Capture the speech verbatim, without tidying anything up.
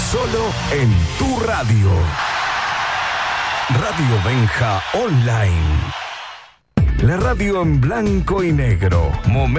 solo en tu radio. Radio Benja Online. La radio en blanco y negro. Momento